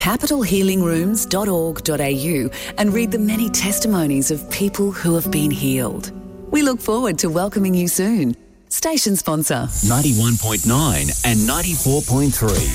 capitalhealingrooms.org.au and read the many testimonies of people who have been healed. We look forward to welcoming you soon. Station sponsor. 91.9 and 94.3.